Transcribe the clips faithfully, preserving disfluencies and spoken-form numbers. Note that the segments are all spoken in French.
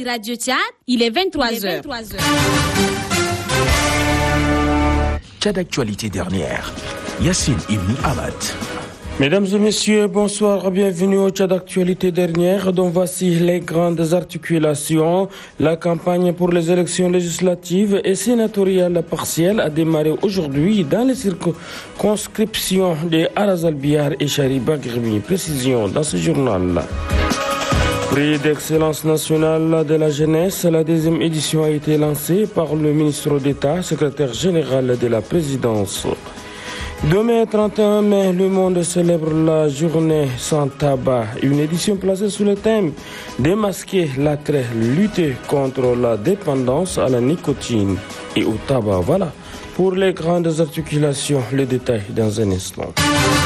sur Radio Tchad, il est vingt-trois heures. Tchad Actualité dernière. Yassine Ibn Ahmad. Mesdames et messieurs, bonsoir, bienvenue au Tchad Actualité dernière, dont voici les grandes articulations. La campagne pour les élections législatives et sénatoriales partielles a démarré aujourd'hui dans les circonscriptions de Arazalbiar et Chariba Grimi. Précision dans ce journal. Prix d'excellence nationale de la jeunesse, la deuxième édition a été lancée par le ministre d'État, secrétaire général de la présidence. Demain, trente et un mai, le monde célèbre la journée sans tabac. Une édition placée sous le thème « Démasquer l'attrait, lutter contre la dépendance à la nicotine et au tabac ». Voilà pour les grandes articulations, les détails dans un instant.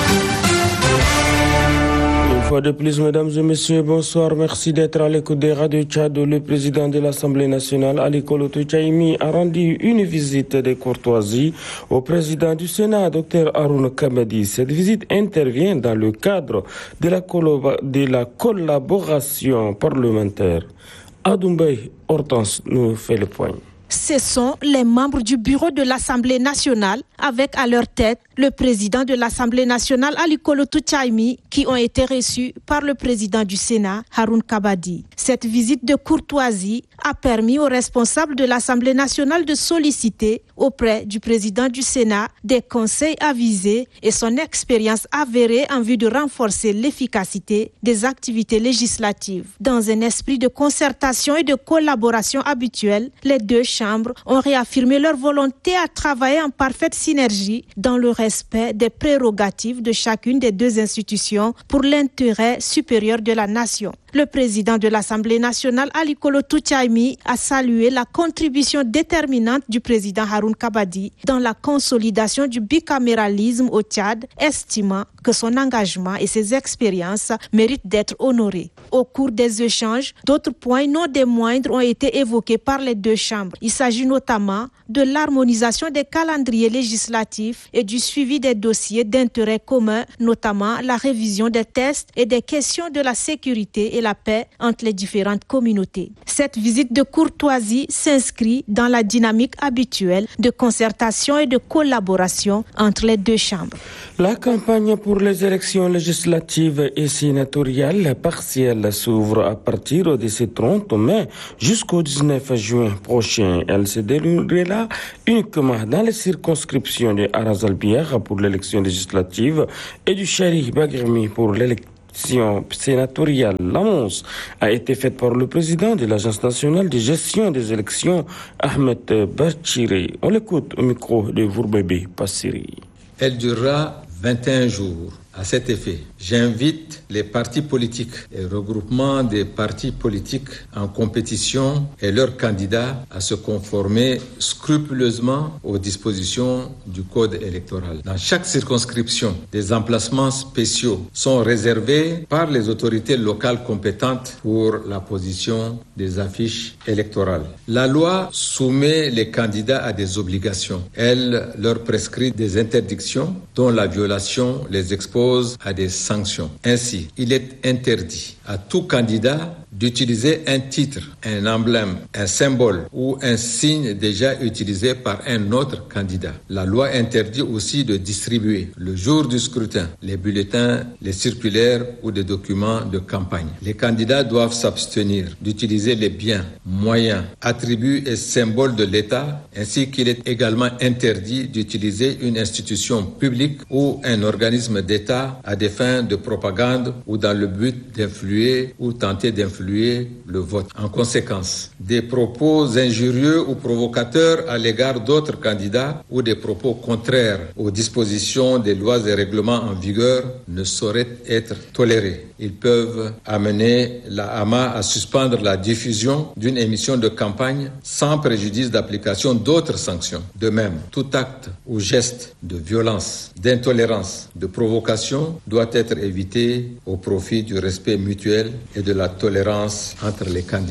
Une fois de plus, mesdames et messieurs, bonsoir. Merci d'être à l'écoute des radios Tchad. Le président de l'Assemblée nationale, Ali Koloto Tchaimi, a rendu une visite de courtoisie au président du Sénat, Dr Haroun Kabadi. Cette visite intervient dans le cadre de la, de la collaboration parlementaire. Adoumbay Hortense nous fait le point. Ce sont les membres du bureau de l'Assemblée nationale, avec à leur tête le président de l'Assemblée nationale, Ali Koloto Tchaimi, qui ont été reçus par le président du Sénat, Haroun Kabadi. Cette visite de courtoisie a permis aux responsables de l'Assemblée nationale de solliciter auprès du président du Sénat des conseils avisés et son expérience avérée en vue de renforcer l'efficacité des activités législatives. Dans un esprit de concertation et de collaboration habituelle, les deux chambres ont réaffirmé leur volonté à travailler en parfaite synergie dans le respect des prérogatives de chacune des deux institutions pour l'intérêt supérieur de la nation. Le président de l'Assemblée nationale, Ali Koloto Tchaimi, a salué la contribution déterminante du président Haroun Kabadi dans la consolidation du bicaméralisme au Tchad, estimant que son engagement et ses expériences méritent d'être honorés. Au cours des échanges, d'autres points non des moindres ont été évoqués par les deux chambres. Il s'agit notamment de l'harmonisation des calendriers législatifs et du suivi des dossiers d'intérêt commun, notamment la révision des tests et des questions de la sécurité et la paix entre les différentes communautés. Cette visite de courtoisie s'inscrit dans la dynamique habituelle de concertation et de collaboration entre les deux chambres. La campagne pour les élections législatives et sénatoriales partielles s'ouvre à partir de ce trente mai jusqu'au dix-neuf juin prochain. Elle se déroulera uniquement dans les circonscriptions de Arazalbiar pour l'élection législative et du Chari Bagrimi pour l'élection sénatoriale. L'annonce a été faite par le président de l'Agence nationale de gestion des élections, Ahmed Bachiri. On l'écoute au micro de Vourbébé Passiri. Elle durera vingt et un jours. À cet effet, j'invite les partis politiques et regroupements des partis politiques en compétition et leurs candidats à se conformer scrupuleusement aux dispositions du Code électoral. Dans chaque circonscription, des emplacements spéciaux sont réservés par les autorités locales compétentes pour la position des affiches électorales. La loi soumet les candidats à des obligations. Elle leur prescrit des interdictions dont la violation les expose à des sanctions. Ainsi, il est interdit à tout candidat d'utiliser un titre, un emblème, un symbole ou un signe déjà utilisé par un autre candidat. La loi interdit aussi de distribuer, le jour du scrutin, les bulletins, les circulaires ou des documents de campagne. Les candidats doivent s'abstenir d'utiliser les biens, moyens, attributs et symboles de l'État, ainsi qu'il est également interdit d'utiliser une institution publique ou un organisme d'État à des fins de propagande ou dans le but d'influer ou tenter d'influer le vote. En conséquence, des propos injurieux ou provocateurs à l'égard d'autres candidats ou des propos contraires aux dispositions des lois et règlements en vigueur ne sauraient être tolérés. Ils peuvent amener la A M A à suspendre la diffusion d'une émission de campagne sans préjudice d'application d'autres sanctions. De même, tout acte ou geste de violence, d'intolérance, de provocation doit être évité au profit du respect mutuel et de la tolérance entre les candidats.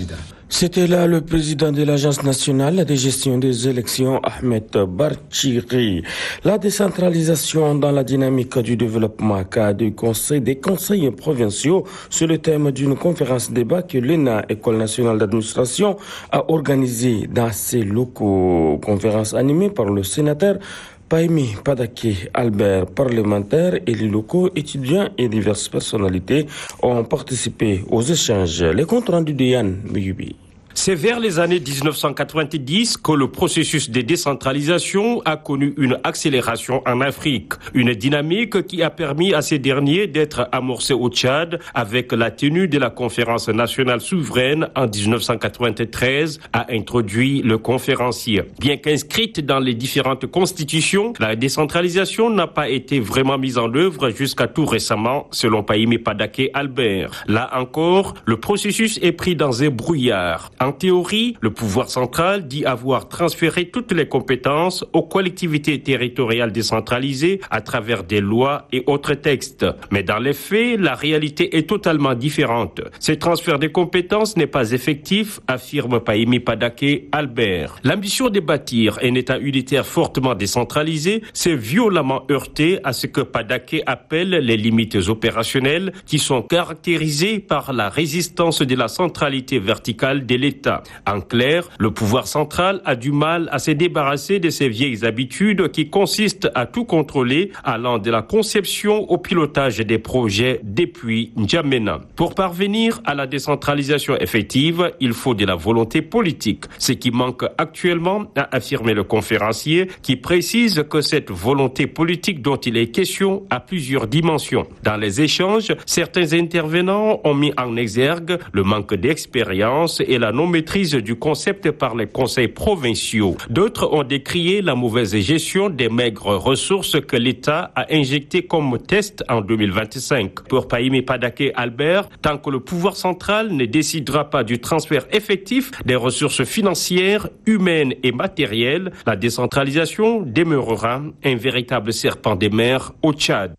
C'était là le président de l'Agence nationale de gestion des élections, Ahmed Barchiri. La décentralisation dans la dynamique du développement, cas du conseil, des conseils provinciaux, sur le thème d'une conférence débat que l'E N A, École nationale d'administration, a organisée dans ses locaux. Conférence animée par le sénateur Pahimi Padaké Albert, parlementaires, élus locaux, étudiants et diverses personnalités ont participé aux échanges. Les comptes rendus de Yann Miyubi. C'est vers les années dix-neuf cent quatre-vingt-dix que le processus de décentralisation a connu une accélération en Afrique. Une dynamique qui a permis à ces derniers d'être amorcés au Tchad avec la tenue de la conférence nationale souveraine en dix-neuf cent quatre-vingt-treize, a introduit le conférencier. Bien qu'inscrite dans les différentes constitutions, la décentralisation n'a pas été vraiment mise en œuvre jusqu'à tout récemment, selon Pahimi Padaké Albert. Là encore, le processus est pris dans un brouillard. En théorie, le pouvoir central dit avoir transféré toutes les compétences aux collectivités territoriales décentralisées à travers des lois et autres textes. Mais dans les faits, la réalité est totalement différente. Ce transfert de compétences n'est pas effectif, affirme Pahimi Padaké Albert. L'ambition de bâtir un État unitaire fortement décentralisé s'est violemment heurtée à ce que Padaké appelle les limites opérationnelles qui sont caractérisées par la résistance de la centralité verticale de l'État. En clair, le pouvoir central a du mal à se débarrasser de ces vieilles habitudes qui consistent à tout contrôler, allant de la conception au pilotage des projets depuis N'Djamena. Pour parvenir à la décentralisation effective, il faut de la volonté politique, ce qui manque actuellement, a affirmé le conférencier, qui précise que cette volonté politique dont il est question a plusieurs dimensions. Dans les échanges, certains intervenants ont mis en exergue le manque d'expérience et la non-maîtrise du concept par les conseils provinciaux. D'autres ont décrié la mauvaise gestion des maigres ressources que l'État a injectées comme test en deux mille vingt-cinq. Pour Pahimi Padaké Albert, tant que le pouvoir central ne décidera pas du transfert effectif des ressources financières, humaines et matérielles, la décentralisation demeurera un véritable serpent de mer au Tchad.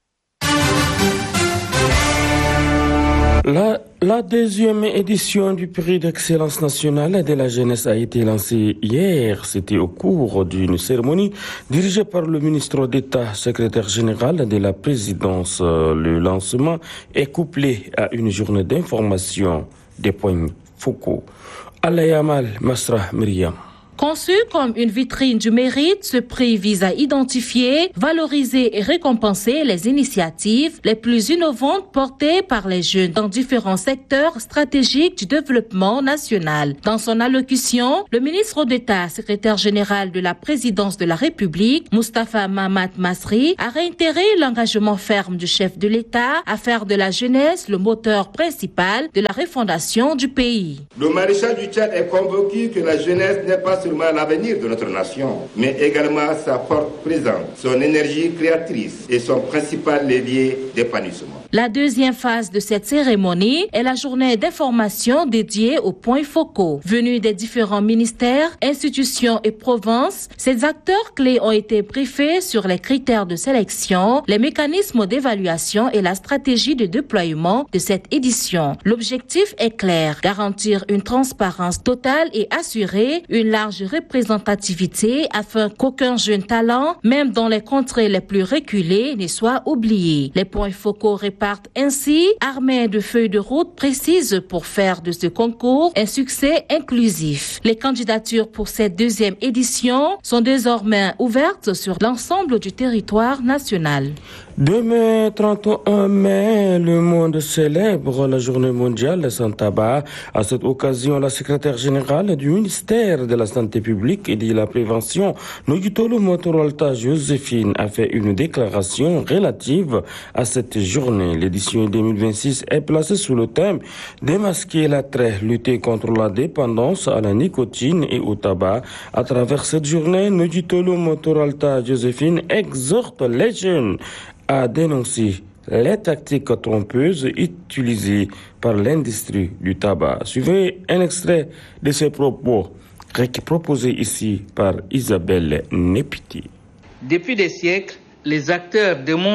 La, la deuxième édition du prix d'excellence nationale de la jeunesse a été lancée hier. C'était au cours d'une cérémonie dirigée par le ministre d'État, secrétaire général de la présidence. Le lancement est couplé à une journée d'information des points focaux. Alayamal Masra Myriam. Conçu comme une vitrine du mérite, ce prix vise à identifier, valoriser et récompenser les initiatives les plus innovantes portées par les jeunes dans différents secteurs stratégiques du développement national. Dans son allocution, le ministre d'État, secrétaire général de la présidence de la République, Moustapha Mahamat Masri, a réitéré l'engagement ferme du chef de l'État à faire de la jeunesse le moteur principal de la refondation du pays. Le maréchal du Tchad est convaincu que la jeunesse n'est pas seulement l'avenir de notre nation, mais également sa force présente, son énergie créatrice et son principal levier d'épanouissement. La deuxième phase de cette cérémonie est la journée d'information dédiée aux points focaux. Venus des différents ministères, institutions et provinces, ces acteurs clés ont été briefés sur les critères de sélection, les mécanismes d'évaluation et la stratégie de déploiement de cette édition. L'objectif est clair, garantir une transparence totale et assurer une large représentativité afin qu'aucun jeune talent, même dans les contrées les plus reculées, ne soit oublié. Les points focaux répartent ainsi, armés de feuilles de route précises pour faire de ce concours un succès inclusif. Les candidatures pour cette deuxième édition sont désormais ouvertes sur l'ensemble du territoire national. Demain, trente et un mai, le monde célèbre la journée mondiale sans tabac. À cette occasion, la secrétaire générale du ministère de la Santé publique et de la prévention, Nogitolo Motorolta Joséphine, a fait une déclaration relative à cette journée. L'édition deux mille vingt-six est placée sous le thème « Démasquer l'attrait, lutter contre la dépendance à la nicotine et au tabac ». À travers cette journée, Nogitolo Motorolta Joséphine exhorte les jeunes à dénoncer les tactiques trompeuses utilisées par l'industrie du tabac. Suivez un extrait de ces propos proposés ici par Isabelle Nepiti. Depuis des siècles, les acteurs démontrent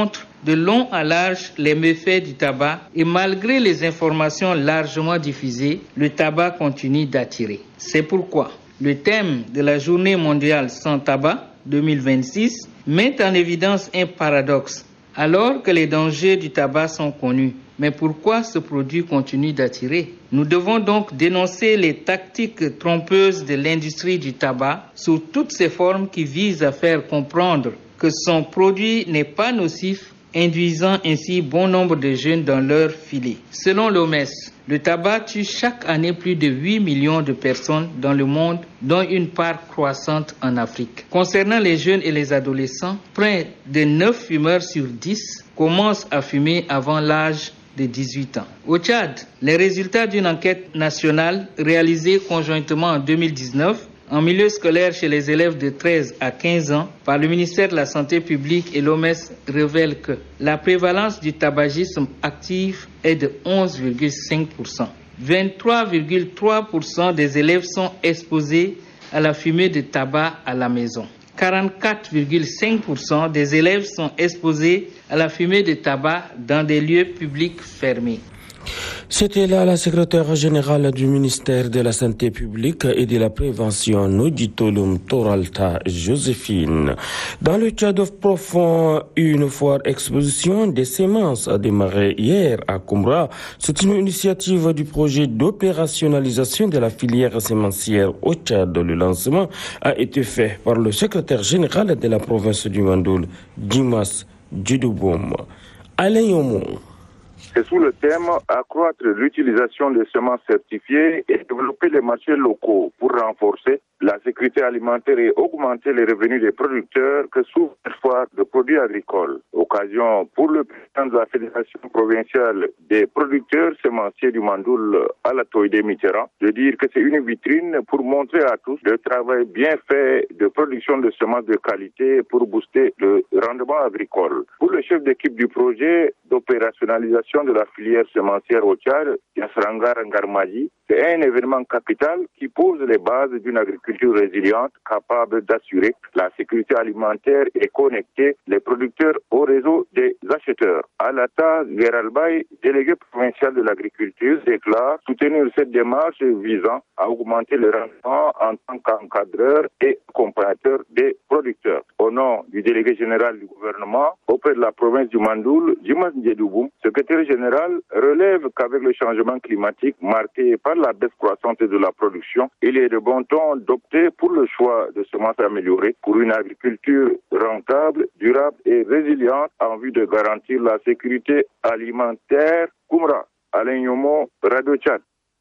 de long en large les méfaits du tabac et malgré les informations largement diffusées, le tabac continue d'attirer. C'est pourquoi le thème de la Journée mondiale sans tabac deux mille vingt-six met en évidence un paradoxe. Alors que les dangers du tabac sont connus, mais pourquoi ce produit continue d'attirer? Nous devons donc dénoncer les tactiques trompeuses de l'industrie du tabac sous toutes ses formes qui visent à faire comprendre que son produit n'est pas nocif, induisant ainsi bon nombre de jeunes dans leur filet. Selon l'O M S, le tabac tue chaque année plus de huit millions de personnes dans le monde, dont une part croissante en Afrique. Concernant les jeunes et les adolescents, près de neuf fumeurs sur dix commencent à fumer avant l'âge de dix-huit ans. Au Tchad, les résultats d'une enquête nationale réalisée conjointement en deux mille dix-neuf en milieu scolaire chez les élèves de treize à quinze ans par le ministère de la Santé publique et l'O M S révèlent que la prévalence du tabagisme actif est de onze virgule cinq pour cent. vingt-trois virgule trois pour cent des élèves sont exposés à la fumée de tabac à la maison. quarante-quatre virgule cinq pour cent des élèves sont exposés à la fumée de tabac dans des lieux publics fermés. C'était là la secrétaire générale du ministère de la Santé publique et de la Prévention, Noditolum Toralta Joséphine. Dans le Tchad profond, une foire exposition des semences a démarré hier à Koumra. C'est une initiative du projet d'opérationnalisation de la filière sémencière au Tchad. Le lancement a été fait par le secrétaire général de la province du Mandoul, Dimas Djidouboum. Alain Yomon. C'est sous le thème « Accroître l'utilisation des semences certifiées et développer les marchés locaux pour renforcer la sécurité alimentaire et augmenter les revenus des producteurs que s'ouvre cette foire de produits agricoles. Occasion pour le président de la Fédération provinciale des producteurs semenciers du Mandoul, Alatoïde Mitterrand, de dire que c'est une vitrine pour montrer à tous le travail bien fait de production de semences de qualité pour booster le rendement agricole. Pour le chef d'équipe du projet d'opérationnalisation de la filière semencière au Tchad, Yassrangar Ngarmaji, c'est un événement capital qui pose les bases d'une agriculture résiliente capable d'assurer la sécurité alimentaire et connecter les producteurs au réseau des acheteurs. Alata Geralbay, délégué provincial de l'agriculture, déclare soutenir cette démarche visant à augmenter le rendement en tant qu'encadreur et accompagnateur des producteurs. Au nom du délégué général du gouvernement auprès de la province du Mandoul, Dimas Ndjedouboum, secrétaire général, relève qu'avec le changement climatique marqué par la baisse croissante de la production, il est de bon ton d'opter pour le choix de semences améliorées pour une agriculture rentable, durable et résiliente en vue de garantir la sécurité alimentaire. Koumra, Alain Yomo, Radio Tchad.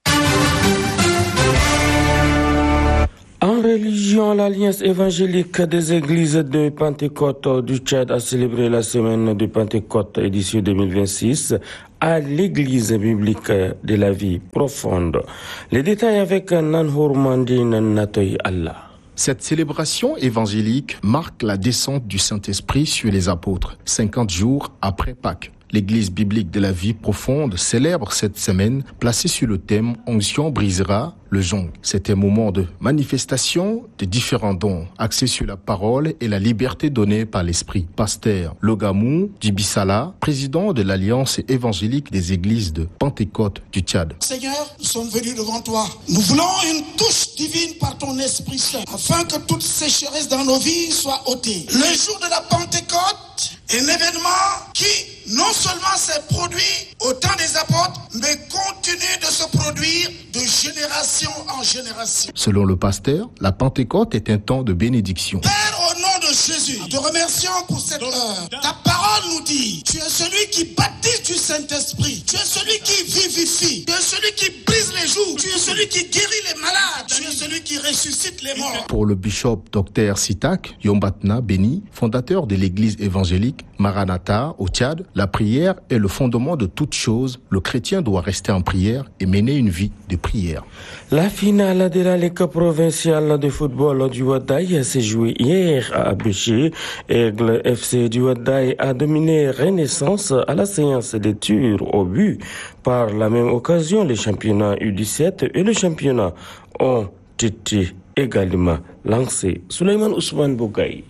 En religion, l'Alliance évangélique des églises de Pentecôte du Tchad a célébré la semaine de Pentecôte édition deux mille vingt-six à l'église biblique de la vie profonde. Les détails avec Nanhour Mandine Natoy Allah. Cette célébration évangélique marque la descente du Saint-Esprit sur les apôtres, cinquante jours après Pâques. L'Église biblique de la vie profonde célèbre cette semaine placée sur le thème « Onction brisera le jonc ». C'est un moment de manifestation de différents dons axés sur la parole et la liberté donnée par l'Esprit. Pasteur Logamou Djibisala, président de l'Alliance évangélique des églises de Pentecôte du Tchad. Seigneur, nous sommes venus devant toi. Nous voulons une touche divine par ton Esprit Saint afin que toute sécheresse dans nos vies soit ôtée. Le jour de la Pentecôte est un événement qui non seulement s'est produit au temps des apôtres, mais continue de se produire de génération en génération. Selon le pasteur, la Pentecôte est un temps de bénédiction. Père, au nom de Jésus, nous te remercions pour cette heure. Ta parole nous dit, tu es celui qui baptise du Saint-Esprit, tu es celui qui vivifie, tu es celui qui brise les joues, tu es celui qui guérit les malades, tu es celui qui ressuscite les morts. Pour le bishop Docteur Sitak Yombatna Beni, fondateur de l'église évangélique Maranatha au Tchad, la prière est le fondement de toute chose. Le chrétien doit rester en prière et mener une vie de prière. La finale de la Ligue provinciale de football du Ouaddaï s'est jouée hier à Abéché. Aigle F C du Ouaddaï a dominé Renaissance à la séance des tirs au but. Par la même occasion, les championnats U dix-sept et le championnat ont été également lancés. Souleymane Ousmane Bougaï.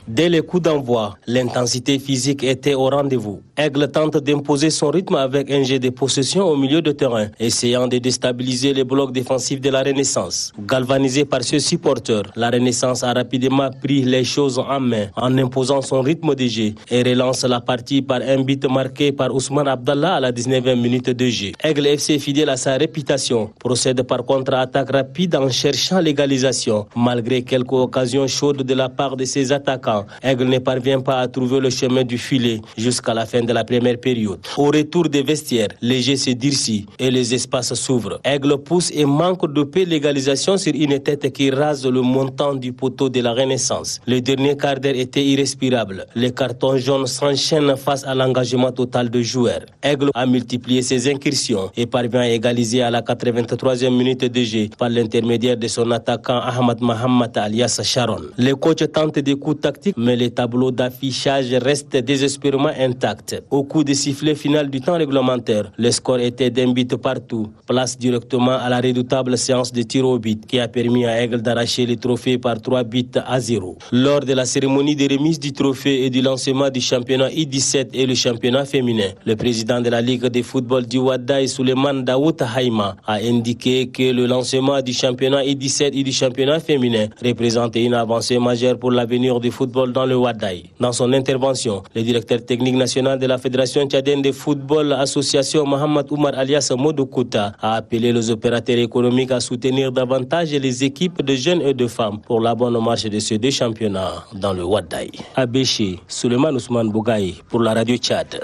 Dès les coups d'envoi, l'intensité physique était au rendez-vous. Aigle tente d'imposer son rythme avec un jet de possession au milieu de terrain, essayant de déstabiliser les blocs défensifs de la Renaissance. Galvanisé par ce supporter, la Renaissance a rapidement pris les choses en main en imposant son rythme de jeu et relance la partie par un but marqué par Ousmane Abdallah à la dix-neuvième minute de jeu. Aigle F C, fidèle à sa réputation, procède par contre-attaque rapide en cherchant l'égalisation. Malgré quelques occasions chaudes de la part de ses attaquants, Aigle ne parvient pas à trouver le chemin du filet jusqu'à la fin de la première période. Au retour des vestiaires, les jeux se durcissent et les espaces s'ouvrent. Aigle pousse et manque de paix l'égalisation sur une tête qui rase le montant du poteau de la Renaissance. Le dernier quart d'heure était irrespirable. Les cartons jaunes s'enchaînent face à l'engagement total de joueurs. Aigle a multiplié ses incursions et parvient à égaliser à la quatre-vingt-troisième minute de jeu par l'intermédiaire de son attaquant Ahmad Mohamed alias Sharon. Les coachs tentent des coups tactiques, mais les tableaux d'affichage restent désespérément intacts. Au coup de sifflet final du temps réglementaire, le score était d'un but partout. Place directement à la redoutable séance de tir au but qui a permis à Aigle d'arracher le trophée par trois buts à zéro. Lors de la cérémonie de remise du trophée et du lancement du championnat I dix-sept et le championnat féminin, le président de la Ligue de football du Wadaï, Souleymane Daoud Haïma, a indiqué que le lancement du championnat I dix-sept et du championnat féminin représente une avancée majeure pour l'avenir du football dans le Wadaï. Dans son intervention, le directeur technique national de la Fédération tchadienne de football, association Mohamed Oumar alias Modokouta, a appelé les opérateurs économiques à soutenir davantage les équipes de jeunes et de femmes pour la bonne marche de ces deux championnats dans le Wadaï. À Béché, Souleymane Ousmane Bougaï pour la radio Tchad.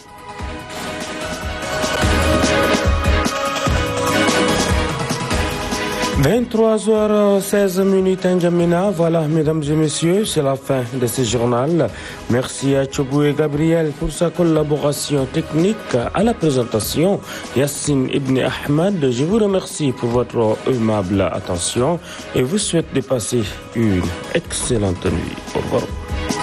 vingt-trois heures seize minutes en N'Djamena. Voilà, mesdames et messieurs, c'est la fin de ce journal. Merci à Tchobou et Gabriel pour sa collaboration technique. À la présentation, Yassine Ibn Ahmed. Je vous remercie pour votre aimable attention et vous souhaite de passer une excellente nuit. Au revoir.